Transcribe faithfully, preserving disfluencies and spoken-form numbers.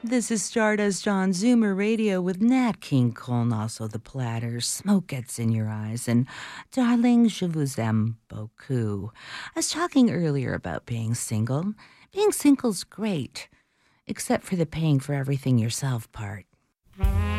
This is Stardust on Zoomer Radio with Nat King Cole and also the Platters. Smoke gets in your eyes and Darling, je vous aime beaucoup. I was talking earlier about being single. Being single's great, except for the paying for everything yourself part.